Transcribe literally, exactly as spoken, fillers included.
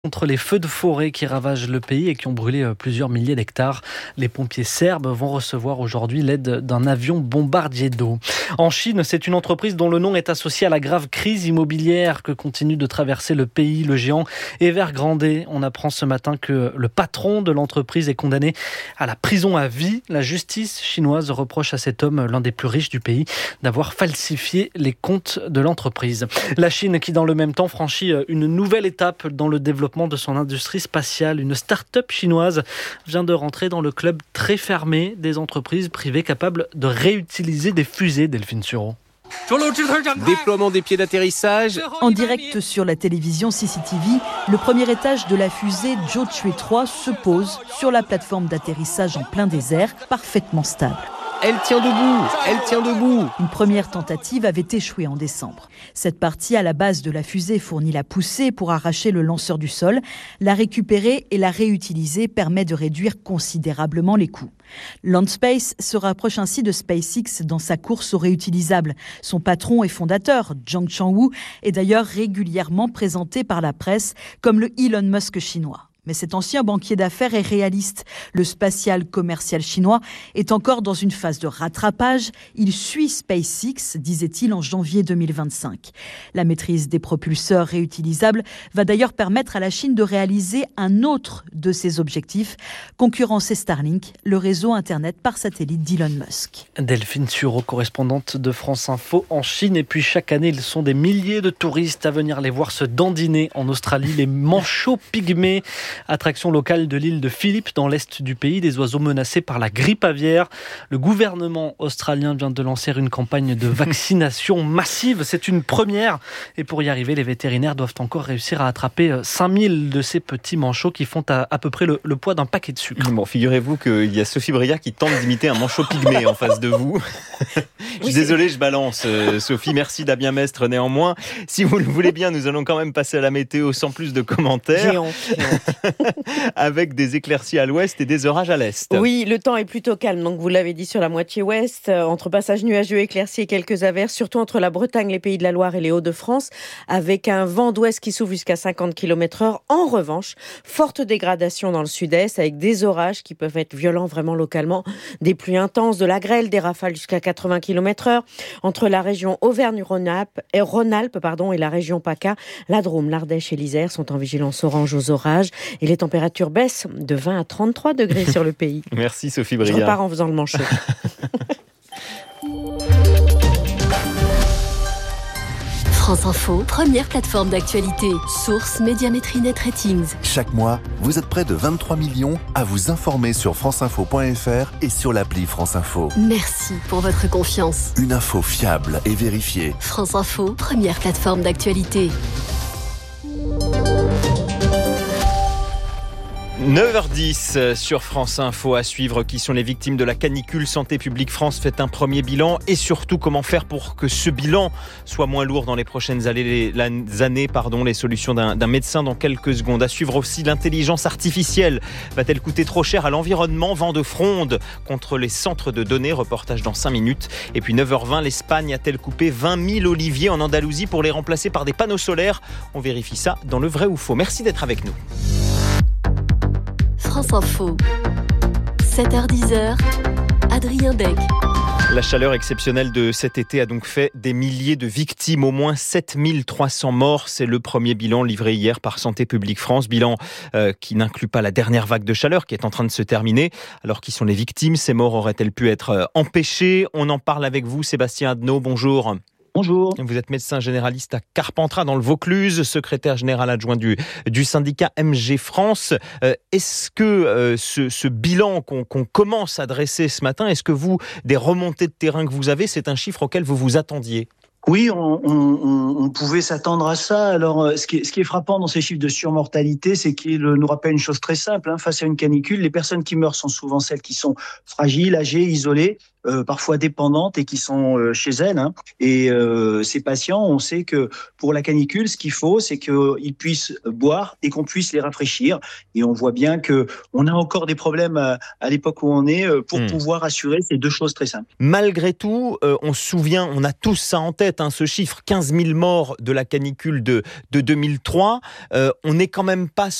Contre les feux de forêt qui ravagent le pays et qui ont brûlé plusieurs milliers d'hectares. Les pompiers serbes vont recevoir aujourd'hui l'aide d'un avion bombardier d'eau. En Chine, c'est une entreprise dont le nom est associé à la grave crise immobilière que continue de traverser le pays. Le géant Evergrande. On apprend ce matin que le patron de l'entreprise est condamné à la prison à vie. La justice chinoise reproche à cet homme, l'un des plus riches du pays, d'avoir falsifié les comptes de l'entreprise. La Chine qui, dans le même temps, franchit une nouvelle étape dans le développement de son industrie spatiale. Une start-up chinoise vient de rentrer dans le club très fermé des entreprises privées capables de réutiliser des fusées, Delphine Sureau. Déploiement des pieds d'atterrissage. En direct sur la télévision C C T V, le premier étage de la fusée Zhou trois se pose sur la plateforme d'atterrissage en plein désert, parfaitement stable. Elle tient debout, elle tient debout. Une première tentative avait échoué en décembre. Cette partie à la base de la fusée fournit la poussée pour arracher le lanceur du sol. La récupérer et la réutiliser permet de réduire considérablement les coûts. Landspace se rapproche ainsi de SpaceX dans sa course au réutilisable. Son patron et fondateur, Zhang Changwu, est d'ailleurs régulièrement présenté par la presse comme le Elon Musk chinois. Mais cet ancien banquier d'affaires est réaliste. Le spatial commercial chinois est encore dans une phase de rattrapage. Il suit SpaceX, disait-il en janvier deux mille vingt-cinq. La maîtrise des propulseurs réutilisables va d'ailleurs permettre à la Chine de réaliser un autre de ses objectifs, concurrencer Starlink, le réseau Internet par satellite d'Elon Musk. Delphine Sureau, correspondante de France Info en Chine. Et puis chaque année, ils sont des milliers de touristes à venir les voir se dandiner en Australie. Les manchots pygmées, attraction locale de l'île de Phillip dans l'est du pays, des oiseaux menacés par la grippe aviaire. Le gouvernement australien vient de lancer une campagne de vaccination massive. C'est une première. Et pour y arriver, les vétérinaires doivent encore réussir à attraper cinq mille de ces petits manchots qui font à, à peu près le, le poids d'un paquet de sucre. Bon, figurez-vous qu'il y a Sophie Bria qui tente d'imiter un manchot pygmée en face de vous. Je suis oui, désolé, je balance. Euh, Sophie, merci d'Abien Mestre néanmoins. Si vous le voulez bien, nous allons quand même passer à la météo sans plus de commentaires. Géant, géant. Avec des éclaircies à l'ouest et des orages à l'est. Oui, le temps est plutôt calme, donc vous l'avez dit, sur la moitié ouest, euh, entre passages nuageux, éclaircies et quelques averses, surtout entre la Bretagne, les Pays de la Loire et les Hauts-de-France, avec un vent d'ouest qui souffle jusqu'à cinquante kilomètres heure. En revanche, forte dégradation dans le sud-est, avec des orages qui peuvent être violents vraiment localement, des pluies intenses, de la grêle, des rafales jusqu'à quatre-vingts kilomètres heure, entre la région Auvergne-Rhône-Alpes et, Rhône-Alpes, pardon, et la région PACA. La Drôme, l'Ardèche et l'Isère sont en vigilance orange aux orages, et les températures baissent de vingt à trente-trois degrés sur le pays. Merci Sophie Bria. Je repars en faisant le manchot. France Info, première plateforme d'actualité. Source Médiamétrie Net Ratings. Chaque mois, vous êtes près de vingt-trois millions à vous informer sur franceinfo point f r et sur l'appli France Info. Merci pour votre confiance. Une info fiable et vérifiée. France Info, première plateforme d'actualité. neuf heures dix sur France Info, à suivre qui sont les victimes de la canicule. Santé publique France fait un premier bilan et surtout comment faire pour que ce bilan soit moins lourd dans les prochaines années. Les, années, pardon, les solutions d'un, d'un médecin dans quelques secondes. À suivre aussi l'intelligence artificielle. Va-t-elle coûter trop cher à l'environnement? Vent de fronde contre les centres de données. Reportage dans cinq minutes. Et puis neuf heures vingt, l'Espagne a-t-elle coupé vingt mille oliviers en Andalousie pour les remplacer par des panneaux solaires? On vérifie ça dans le vrai ou faux. Merci d'être avec nous. France Info, sept heures dix, Adrien Beck. La chaleur exceptionnelle de cet été a donc fait des milliers de victimes, au moins sept mille trois cents morts. C'est le premier bilan livré hier par Santé publique France. Bilan euh, qui n'inclut pas la dernière vague de chaleur qui est en train de se terminer. Alors, qui sont les victimes? Ces morts auraient-elles pu être euh, empêchées? On en parle avec vous, Sébastien Adnaud. Bonjour. Bonjour. Vous êtes médecin généraliste à Carpentras dans le Vaucluse, secrétaire général adjoint du, du syndicat M G France. Euh, est-ce que euh, ce, ce bilan qu'on, qu'on commence à dresser ce matin, est-ce que vous, des remontées de terrain que vous avez, c'est un chiffre auquel vous vous attendiez ? Oui, on, on, on pouvait s'attendre à ça. Alors, ce qui est, ce qui est frappant dans ces chiffres de surmortalité, c'est qu'il nous rappelle une chose très simple. Hein. Face à une canicule, les personnes qui meurent sont souvent celles qui sont fragiles, âgées, isolées. euh, parfois dépendantes et qui sont euh, chez elles. Hein. Et euh, ces patients, on sait que pour la canicule, ce qu'il faut, c'est qu'ils puissent boire et qu'on puisse les rafraîchir. Et on voit bien que on a encore des problèmes à, à l'époque où on est pour mmh. pouvoir assurer ces deux choses très simples. Malgré tout, euh, on se souvient, on a tous ça en tête, hein, ce chiffre, quinze mille morts de la canicule de, de deux mille trois. Euh, on n'est quand même pas